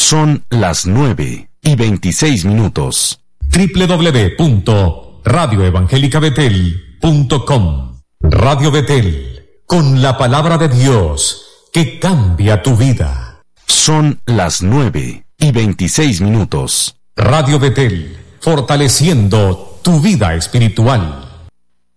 Son las 9:26. www.radioevangelicabethel.com. Radio Bethel, con la palabra de Dios que cambia tu vida. Son las 9:26. Radio Bethel, fortaleciendo tu vida espiritual.